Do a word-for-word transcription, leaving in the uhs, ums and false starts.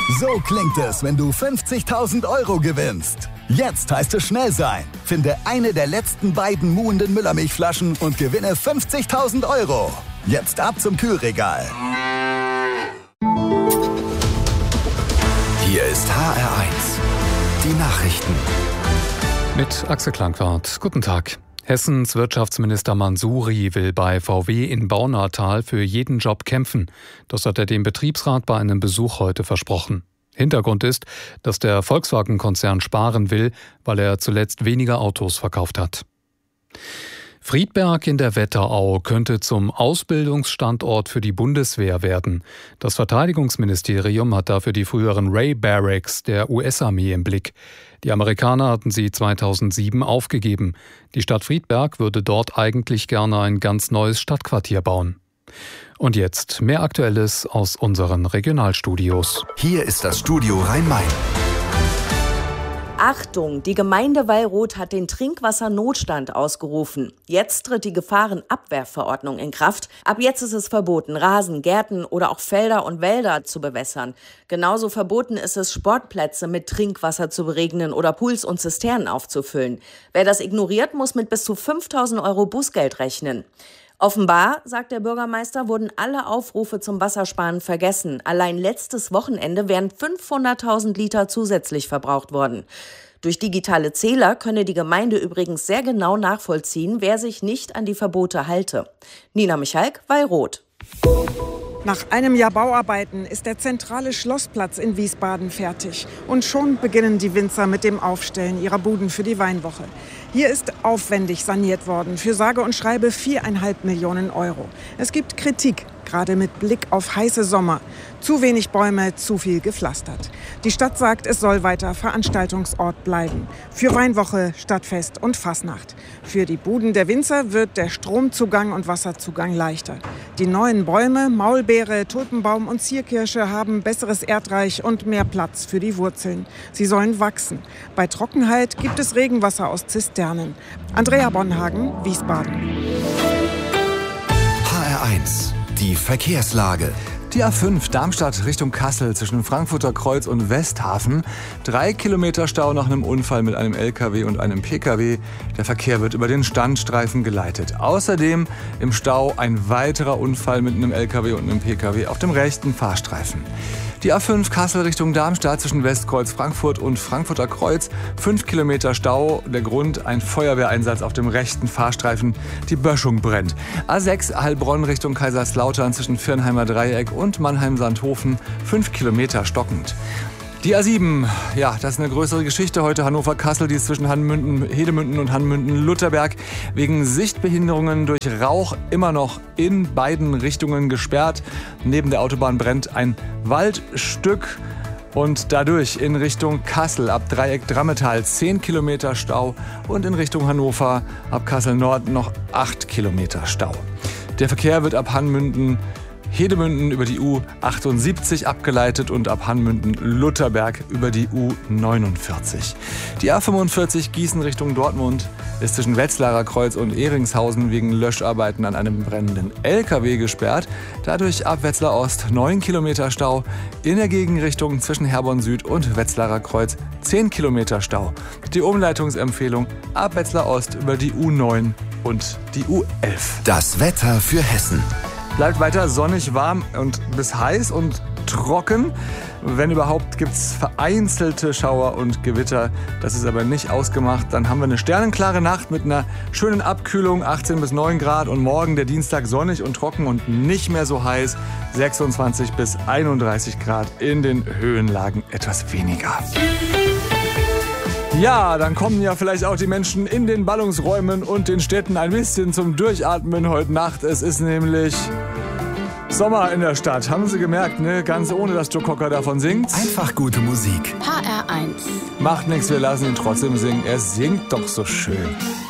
So klingt es, wenn du fünfzigtausend Euro gewinnst. Jetzt heißt es schnell sein. Finde eine der letzten beiden muhenden Müllermilchflaschen und gewinne fünfzigtausend Euro. Jetzt ab zum Kühlregal. Hier ist H R eins. Die Nachrichten. Mit Axel Klangwart. Guten Tag. Hessens Wirtschaftsminister Mansouri will bei V W in Baunatal für jeden Job kämpfen. Das hat er dem Betriebsrat bei einem Besuch heute versprochen. Hintergrund ist, dass der Volkswagen-Konzern sparen will, weil er zuletzt weniger Autos verkauft hat. Friedberg in der Wetterau könnte zum Ausbildungsstandort für die Bundeswehr werden. Das Verteidigungsministerium hat dafür die früheren Ray Barracks der U S-Armee im Blick. Die Amerikaner hatten sie zweitausendsieben aufgegeben. Die Stadt Friedberg würde dort eigentlich gerne ein ganz neues Stadtquartier bauen. Und jetzt mehr Aktuelles aus unseren Regionalstudios. Hier ist das Studio Rhein-Main. Achtung, die Gemeinde Wallroth hat den Trinkwassernotstand ausgerufen. Jetzt tritt die Gefahrenabwehrverordnung in Kraft. Ab jetzt ist es verboten, Rasen, Gärten oder auch Felder und Wälder zu bewässern. Genauso verboten ist es, Sportplätze mit Trinkwasser zu beregnen oder Pools und Zisternen aufzufüllen. Wer das ignoriert, muss mit bis zu fünftausend Euro Bußgeld rechnen. Offenbar, sagt der Bürgermeister, wurden alle Aufrufe zum Wassersparen vergessen. Allein letztes Wochenende wären fünfhunderttausend Liter zusätzlich verbraucht worden. Durch digitale Zähler könne die Gemeinde übrigens sehr genau nachvollziehen, wer sich nicht an die Verbote halte. Nina Michalk, Wallroth. Nach einem Jahr Bauarbeiten ist der zentrale Schlossplatz in Wiesbaden fertig. Und schon beginnen die Winzer mit dem Aufstellen ihrer Buden für die Weinwoche. Hier ist aufwendig saniert worden, für sage und schreibe viereinhalb Millionen Euro. Es gibt Kritik, gerade mit Blick auf heiße Sommer. Zu wenig Bäume, zu viel gepflastert. Die Stadt sagt, es soll weiter Veranstaltungsort bleiben. Für Weinwoche, Stadtfest und Fasnacht. Für die Buden der Winzer wird der Stromzugang und Wasserzugang leichter. Die neuen Bäume, Maulbeere, Tulpenbaum und Zierkirsche haben besseres Erdreich und mehr Platz für die Wurzeln. Sie sollen wachsen. Bei Trockenheit gibt es Regenwasser aus Zisternen. Andrea Bonhagen, Wiesbaden. H R eins. Die Verkehrslage. Die A fünf Darmstadt Richtung Kassel zwischen Frankfurter Kreuz und Westhafen. Drei Kilometer Stau nach einem Unfall mit einem L K W und einem P K W. Der Verkehr wird über den Standstreifen geleitet. Außerdem im Stau ein weiterer Unfall mit einem L K W und einem P K W auf dem rechten Fahrstreifen. Die A fünf Kassel Richtung Darmstadt zwischen Westkreuz Frankfurt und Frankfurter Kreuz. Fünf Kilometer Stau. Der Grund, ein Feuerwehreinsatz auf dem rechten Fahrstreifen. Die Böschung brennt. A sechs Heilbronn Richtung Kaiserslautern zwischen Viernheimer Dreieck und Mannheim-Sandhofen. Fünf Kilometer stockend. Die A sieben, ja, das ist eine größere Geschichte heute. Hannover-Kassel, die ist zwischen Hanmünden, Hedemünden und Hanmünden-Lutherberg wegen Sichtbehinderungen durch Rauch immer noch in beiden Richtungen gesperrt. Neben der Autobahn brennt ein Waldstück und dadurch in Richtung Kassel ab Dreieck Drammetal zehn Kilometer Stau und in Richtung Hannover ab Kassel Nord noch acht Kilometer Stau. Der Verkehr wird ab Hanmünden Hedemünden über die U achtundsiebzig abgeleitet und ab Hanmünden-Lutherberg über die U neunundvierzig. Die A fünfundvierzig Gießen Richtung Dortmund ist zwischen Wetzlarer Kreuz und Ehringshausen wegen Löscharbeiten an einem brennenden L K W gesperrt. Dadurch ab Wetzlar Ost neun Kilometer Stau. In der Gegenrichtung zwischen Herborn Süd und Wetzlarer Kreuz zehn Kilometer Stau. Die Umleitungsempfehlung ab Wetzlar Ost über die U neun und die U elf. Das Wetter für Hessen. Bleibt weiter sonnig, warm und bis heiß und trocken. Wenn überhaupt, gibt es vereinzelte Schauer und Gewitter. Das ist aber nicht ausgemacht. Dann haben wir eine sternenklare Nacht mit einer schönen Abkühlung, achtzehn bis neun Grad. Und morgen der Dienstag sonnig und trocken und nicht mehr so heiß, sechsundzwanzig bis einunddreißig Grad. In den Höhenlagen etwas weniger. Ja, dann kommen ja vielleicht auch die Menschen in den Ballungsräumen und den Städten ein bisschen zum Durchatmen heute Nacht. Es ist nämlich Sommer in der Stadt. Haben Sie gemerkt, ne? Ganz ohne, dass Joe Cocker davon singt. Einfach gute Musik. H R eins. Macht nichts, wir lassen ihn trotzdem singen. Er singt doch so schön.